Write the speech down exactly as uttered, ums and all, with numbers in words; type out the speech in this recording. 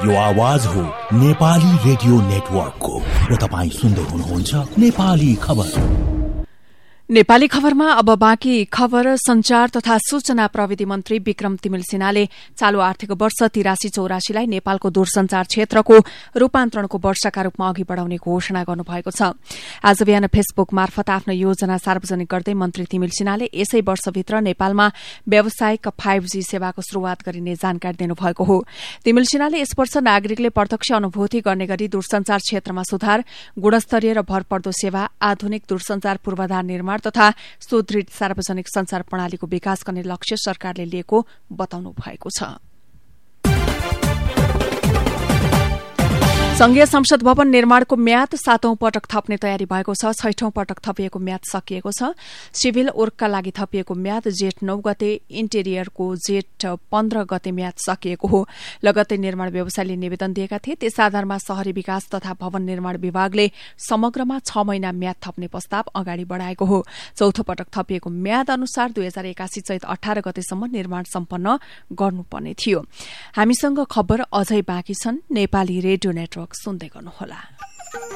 यो आवाज हो नेपाली रेडियो नेटवर्कको र तपाईँ सुन्दै हुनुहुन्छ नेपाली खबर। नेपाली खबरमा अब बाँकी खबर। संचार तथा सूचना प्रविधि मन्त्री विक्रम तिमिल सिन्हाले चालू आर्थिक वर्ष तिरासी चौरासीलाई नेपालको दूरसंचार क्षेत्रको रूपान्तरणको वर्षका रूपमा अघि बढ़ाउने घोषणा गर्नुभएको छ। आज बिहान फेसबुक मार्फत आफ्नो योजना सार्वजनिक गर्दै मन्त्री तिमिल सिन्हाले यसै वर्षभित्र नेपालमा व्यावसायिक फाइभ जी सेवाको शुरूआत गरिने जानकारी दिनुभएको हो। तिमिल सिन्हाले यस वर्ष नागरिकले प्रत्यक्ष अनुभूति गर्ने गरी दूरसंचार क्षेत्रमा सुधार, गुणस्तरीय र भरपर्दो सेवा, आधुनिक दूरसंचार पूर्वाधार निर्माण तथा सुदृढ सार्वजनिक संचार प्रणालीको विकास गर्ने लक्ष्य सरकारले लिएको बताउनु भएको छ। संघीय संसद भवन निर्माणको म्याद सातौं पटक थप्ने तयारी भएको छ। छैठौं पटक थपिएको म्याद सकिएको छ। सिभिल वर्कका लागि थपिएको म्याद जेठ नौ गते, इन्टेरियरको जेठ पन्ध्र गते म्याद सकिएको हो। लगत्तै निर्माण व्यवसायीले निवेदन दिएका थिए। त्यस आधारमा शहरी विकास तथा भवन निर्माण विभागले समग्रमा छ महिना म्याद थप्ने प्रस्ताव अगाडि बढ़ाएको हो। चौथो पटक थपिएको म्याद अनुसार दुई हजार एकासी चैत अठार गतेसम्म निर्माण सम्पन्न गर्नुपर्ने थियो। हामीसँग खबर अझै बाँकी छन्। नेपाली रेडियो नेटवर्क सुन्दै गर्नुहोला।